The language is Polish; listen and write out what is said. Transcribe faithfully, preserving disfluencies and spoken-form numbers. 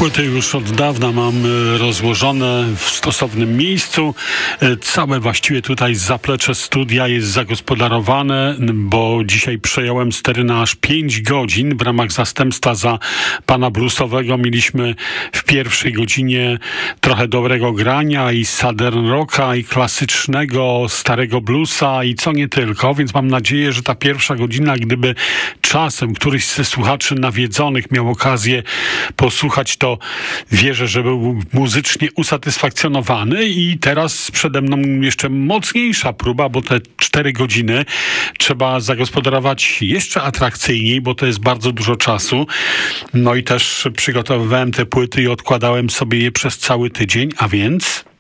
Płyty już od dawna mam rozłożone w stosownym miejscu. Całe właściwie tutaj zaplecze studia jest zagospodarowane, bo dzisiaj przejąłem stery na aż pięć godzin w ramach zastępstwa za pana bluesowego. Mieliśmy w pierwszej godzinie trochę dobrego grania i southern rocka, i klasycznego starego bluesa, i co nie tylko, więc mam nadzieję, że ta pierwsza godzina, gdyby czasem któryś ze słuchaczy nawiedzonych miał okazję posłuchać, to wierzę, że był muzycznie usatysfakcjonowany. I teraz przede mną jeszcze mocniejsza próba, bo te cztery godziny trzeba zagospodarować jeszcze atrakcyjniej, bo to jest bardzo dużo czasu. No i też przygotowywałem te płyty i odkładałem sobie je przez cały tydzień, a więc...